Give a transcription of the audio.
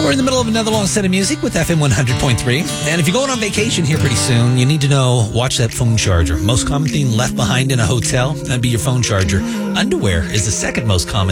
We're in the middle of another long set of music with FM 100.3. And if you're going on vacation here pretty soon, you need to know, watch that phone charger. Most common thing left behind in a hotel, that'd be your phone charger. Underwear is the second most common